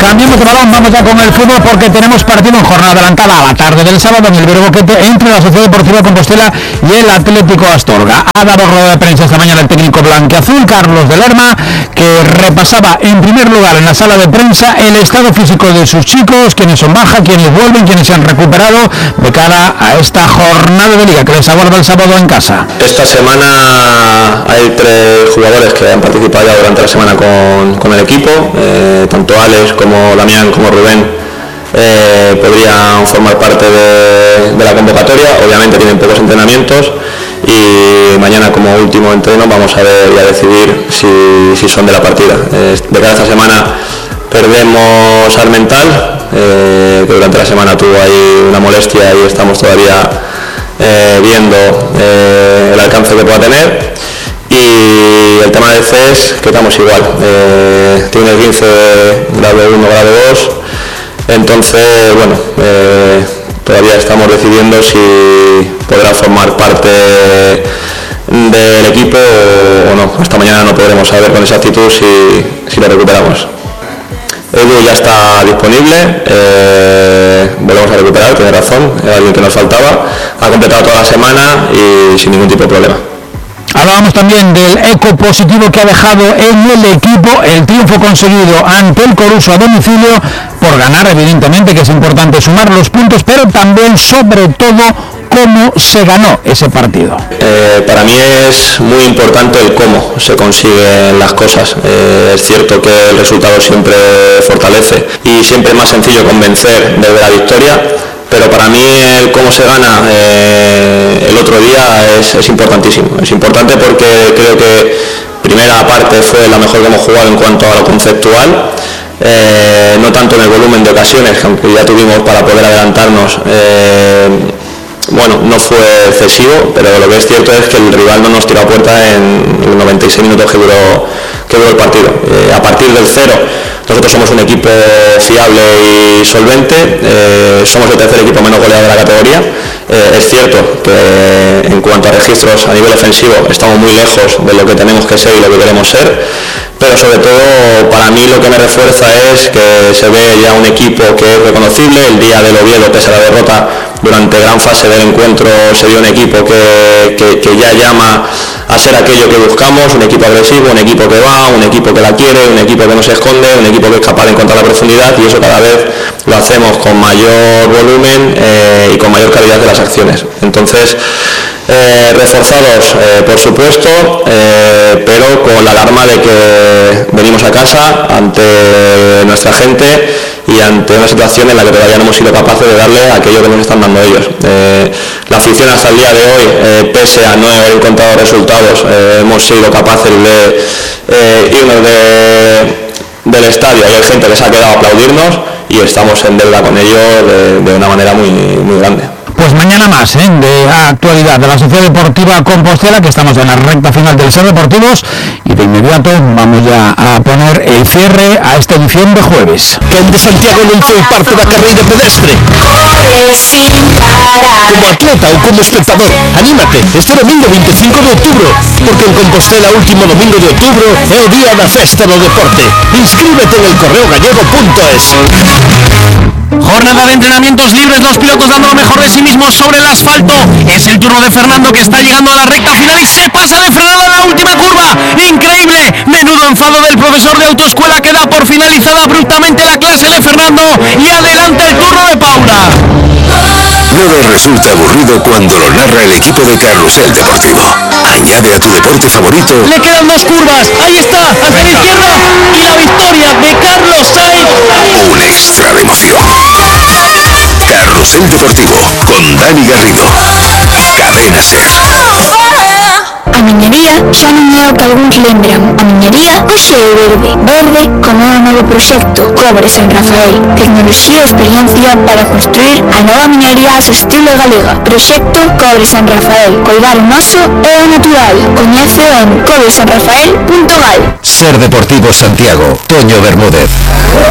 Cambiamos de balón, vamos ya con el fútbol porque tenemos partido en jornada adelantada a la tarde del sábado en el Verboquete entre la Sociedad Deportiva Compostela y el Atlético Astorga. Ha dado rueda de prensa esta mañana el técnico blanquiazul, Carlos de Lerma, que repasaba en primer lugar en la sala de prensa el estado físico de sus chicos, quienes son baja, quienes vuelven, quienes se han recuperado de cara a esta jornada de liga que les aguarda el sábado en casa. Esta semana hay 3 jugadores que han participado ya durante la semana con el equipo, tanto Alex como Damián como Rubén podrían formar parte de la convocatoria. Obviamente tienen pocos entrenamientos y mañana como último entreno vamos a ver y a decidir si son de la partida. De cara a esta semana perdemos a Armental, que durante la semana tuvo ahí una molestia y estamos todavía viendo el alcance que pueda tener. Y el tema de CES, que estamos igual, tiene 15 grado 1, grado 2, entonces bueno, todavía estamos decidiendo si podrá formar parte del equipo o no. Hasta mañana no podremos saber con exactitud si lo recuperamos. Edu ya está disponible, volvemos a recuperar, tiene razón, era alguien que nos faltaba, ha completado toda la semana y sin ningún tipo de problema. Hablábamos también del eco positivo que ha dejado en el equipo el triunfo conseguido ante el Coruso a domicilio, por ganar evidentemente, que es importante sumar los puntos, pero también sobre todo cómo se ganó ese partido. Para mí es muy importante el cómo se consiguen las cosas. Es cierto que el resultado siempre fortalece y siempre es más sencillo convencer desde la victoria, pero para mí el cómo se gana el otro día es importantísimo. Es importante porque creo que primera parte fue la mejor que hemos jugado en cuanto a lo conceptual, no tanto en el volumen de ocasiones, que aunque ya tuvimos para poder adelantarnos, bueno, no fue excesivo, pero lo que es cierto es que el rival no nos tiró a puerta en los 96 minutos que duró el partido. A partir del 0, nosotros somos un equipo fiable y solvente, somos el tercer equipo menos goleado de la categoría. Es cierto que en cuanto a registros a nivel ofensivo estamos muy lejos de lo que tenemos que ser y lo que queremos ser, pero sobre todo para mí lo que me refuerza es que se ve ya un equipo que es reconocible. El día del Oviedo, pese a la derrota, durante gran fase del encuentro se vio un equipo que ya llama a ser aquello que buscamos, un equipo agresivo, un equipo que va, un equipo que la quiere, un equipo que no se esconde, un equipo que es capaz de encontrar la profundidad, y eso cada vez lo hacemos con mayor volumen y con mayor calidad de las acciones. Entonces, reforzados por supuesto, pero con la alarma de que venimos a casa ante nuestra gente y ante una situación en la que todavía no hemos sido capaces de darle aquello que nos están dando ellos. La afición hasta el día de hoy, pese a no haber encontrado resultados, hemos sido capaces de irnos del estadio y hay gente que se ha quedado a aplaudirnos y estamos en deuda con ellos de una manera muy, muy grande. Pues mañana más de actualidad de la Sociedad Deportiva Compostela, que estamos en la recta final del Ser Deportivos, y de inmediato vamos ya a poner el cierre a esta edición de jueves. Quen de Santiago non foi parte da carreira pedestre? Como atleta ou como espectador, anímate este domingo 25 de outubro, porque en Compostela último domingo de outubro é o día da festa do deporte. Inscríbete en elcorreogallego.es. Jornada de entrenamientos libres, los pilotos dando lo mejor de sí mismos sobre el asfalto. Es el turno de Fernando, que está llegando a la recta final y se pasa de frenada en la última curva. ¡Increíble! Menudo enfado del profesor de autoescuela, que da por finalizada abruptamente la clase de Fernando y adelanta el turno de Paula. Nada resulta aburrido cuando lo narra el equipo de Carrusel Deportivo. Añade a tu deporte favorito. Le quedan 2 curvas. Ahí está, hacia la izquierda. Y la victoria de Carlos Sainz. Un extra de emoción. Carrusel Deportivo con Dani Garrido. Cadena SER. A miñería xa non é o que algúns lembran. A miñería hoxe é verde. Verde como o novo proxecto Cobre San Rafael. Tecnoloxía e experiencia para construir a nova miñería a su estilo galega. Proxecto Cobre San Rafael. Coidar o noso é o natural. Coñece en cobresanrafael.gal. Ser Deportivo Santiago. Toño Bermúdez.